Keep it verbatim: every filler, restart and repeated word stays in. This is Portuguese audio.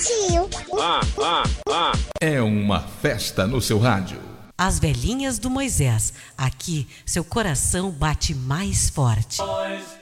Tio. Ah, ah, ah. É uma festa no seu rádio. As velhinhas do Moisés. Aqui, seu coração bate mais forte. Boys.